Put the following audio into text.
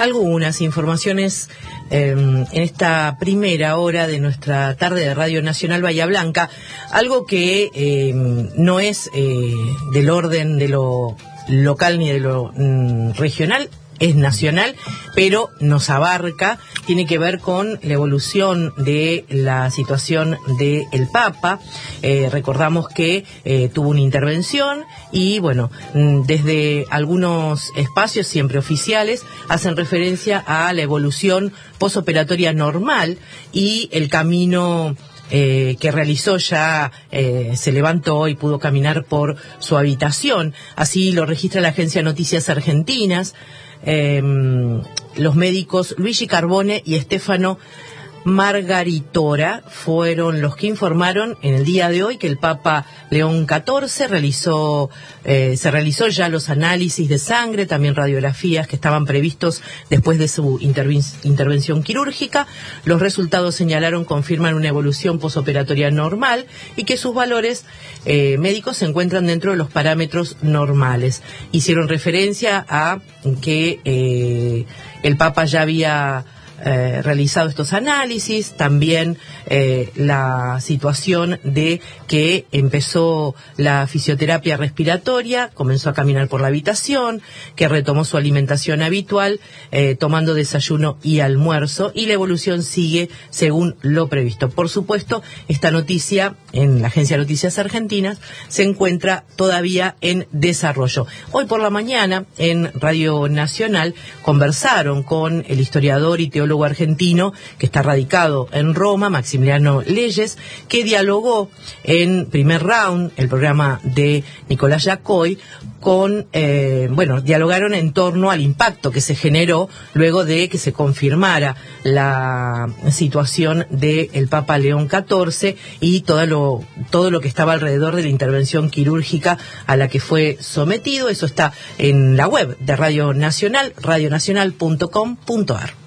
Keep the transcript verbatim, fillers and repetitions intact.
algunas informaciones eh, en esta primera hora de nuestra tarde de Radio Nacional Bahía Blanca, algo que eh, no es eh, del orden de lo local ni de lo mm, regional, es nacional, pero nos abarca, tiene que ver con la evolución de la situación del Papa. Eh, recordamos que eh, tuvo una intervención y, bueno, desde algunos espacios siempre oficiales hacen referencia a la evolución posoperatoria normal y el camino Eh, que realizó ya, eh, se levantó y pudo caminar por su habitación. Así lo registra la agencia Noticias Argentinas. Eh, los médicos Luigi Carbone y Stefano Margaritora fueron los que informaron en el día de hoy que el Papa León catorce realizó, eh, se realizó ya los análisis de sangre, también radiografías que estaban previstos después de su interven- intervención quirúrgica. Los resultados señalaron confirman una evolución posoperatoria normal y que sus valores eh, médicos se encuentran dentro de los parámetros normales. Hicieron referencia a que eh, el Papa ya había Eh, realizado estos análisis, también eh, la situación de que empezó la fisioterapia respiratoria, comenzó a caminar por la habitación, que retomó su alimentación habitual, eh, tomando desayuno y almuerzo, y la evolución sigue según lo previsto. Por supuesto, esta noticia en la agencia Noticias Argentinas se encuentra todavía en desarrollo. Hoy por la mañana en Radio Nacional conversaron con el historiador y teólogo argentino que está radicado en Roma, Maximiliano Leyes, que dialogó en primer round, el programa de Nicolás Yacoy, con, eh, bueno, dialogaron en torno al impacto que se generó luego de que se confirmara la situación del Papa León catorce y todo lo, todo lo que estaba alrededor de la intervención quirúrgica a la que fue sometido. Eso está en la web de Radio Nacional, radionacional punto com punto ar.